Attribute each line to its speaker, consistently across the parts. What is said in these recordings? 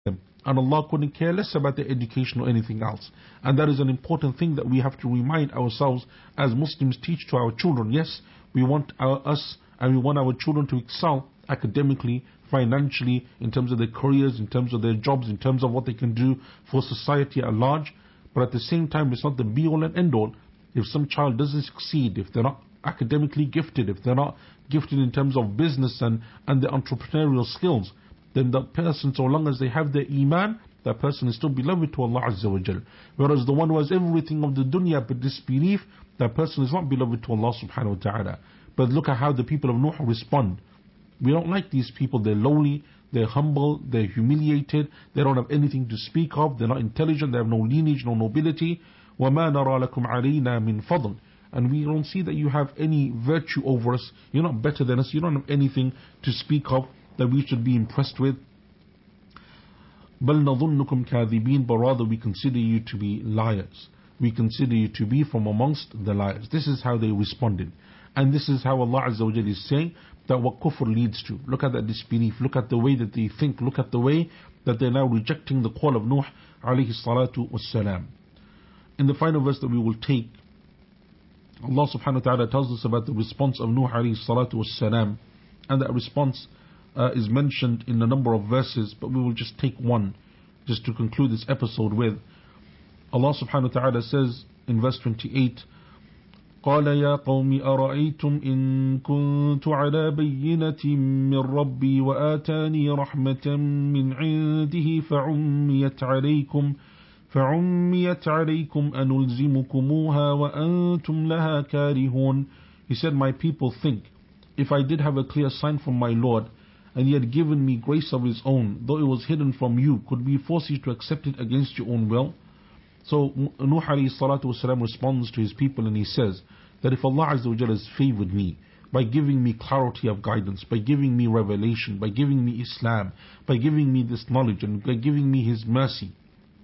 Speaker 1: them. And Allah couldn't care less about their education or anything else. And that is an important thing that we have to remind ourselves as Muslims teach to our children. Yes, we want us and we want our children to excel academically, financially, in terms of their careers, in terms of their jobs, in terms of what they can do for society at large. But at the same time, it's not the be all and end all. If some child doesn't succeed, if they're not academically gifted, if they're not gifted in terms of business and the entrepreneurial skills, then that person, so long as they have their iman, that person is still beloved to Allah Azza wa Jal. Whereas the one who has everything of the dunya but disbelief, that person is not beloved to Allah subhanahu wa ta'ala. But look at how the people of Nuh respond. We don't like these people. They're lowly, they're humble, they're humiliated, they don't have anything to speak of, they're not intelligent, they have no lineage, no nobility. وَمَا نَرَى لَكُمْ عَلَيْنَا مِنْ فَضْلٍ. And we don't see that you have any virtue over us. You're not better than us. You don't have anything to speak of that we should be impressed with. بَلْ نَظُنُّكُمْ كَاذِبِينَ. But rather we consider you to be liars. We consider you to be from amongst the liars. This is how they responded. And this is how Allah Azza wa Jalla is saying that what kufr leads to. Look at that disbelief. Look at the way that they think. Look at the way that they're now rejecting the call of Nuh alayhi salatu wassalam. In the final verse that we will take, Allah subhanahu wa ta'ala tells us about the response of Nuh alayhi salatu wassalam. And that response is mentioned in a number of verses, but we will just take one just to conclude this episode with. Allah subhanahu wa ta'ala says in verse 28, قال يا قوم أرأيتم إن كنت على بينة من ربي وآتاني رحمة من عنده فعميت عليكم أنلزمكموها وأنتم لها كارهون. He said, my people think, if I did have a clear sign from my Lord, and He had given me grace of His own, though it was hidden from you, could we force you to accept it against your own will? So Nuh alayhi salatu wasalam responds to his people and he says that if Allah Azza wa Jalla has favored me by giving me clarity of guidance, by giving me revelation, by giving me Islam, by giving me this knowledge and by giving me His mercy,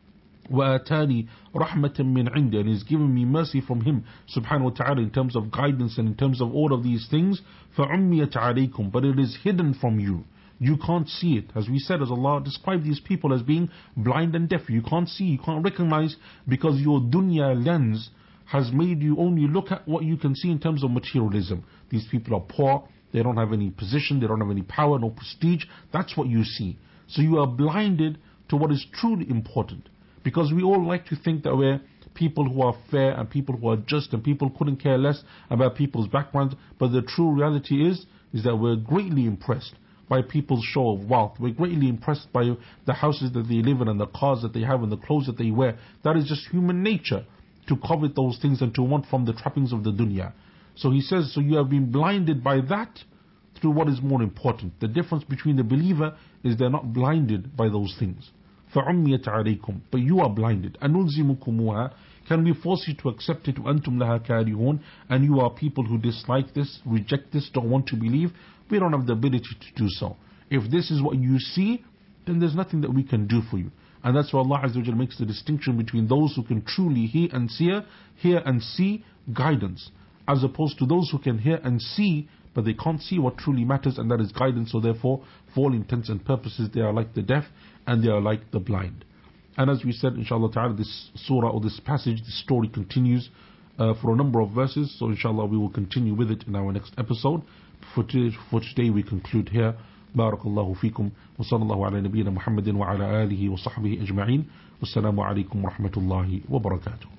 Speaker 1: وَآتَانِي رَحْمَةً مِّنْ عِنْدِهِ, and He's given me mercy from Him subhanahu wa ta'ala in terms of guidance and in terms of all of these things, فَعُمِّيَتْ عَلَيْكُمْ, but it is hidden from you. You can't see it. As we said, as Allah described these people as being blind and deaf. You can't see, you can't recognize, because your dunya lens has made you only look at what you can see in terms of materialism. These people are poor, they don't have any position, they don't have any power, no prestige. That's what you see. So you are blinded to what is truly important. Because we all like to think that we're people who are fair and people who are just and people couldn't care less about people's backgrounds. But the true reality is that we're greatly impressed by people's show of wealth. We're greatly impressed by the houses that they live in and the cars that they have and the clothes that they wear. That is just human nature, to covet those things and to want from the trappings of the dunya. So he says, so you have been blinded by that through what is more important. The difference between the believer is they're not blinded by those things. فَعُمِّيَتْ عَلَيْكُمْ, but you are blinded. أَنُلْزِمُكُمُوهَا, can we force you to accept it? وَأَنْتُمْ لَهَا كَارِهُونَ, and you are people who dislike this, reject this, don't want to believe. We don't have the ability to do so. If this is what you see, then there's nothing that we can do for you. And that's why Allah Azza wa Jalla makes the distinction between those who can truly hear and see guidance, as opposed to those who can hear and see, but they can't see what truly matters, and that is guidance. So therefore, for all intents and purposes, they are like the deaf and they are like the blind. And as we said, inshallah ta'ala, this surah or this passage, this story continues for a number of verses. So inshallah we will continue with it in our next episode. For today we conclude here. Barakallahu fikum wa sallallahu ala nabiyyina Muhammadin wa ala alihi wa sahbihi ajma'in. Wassalamu alaikum wa rahmatullahi wa barakatuh.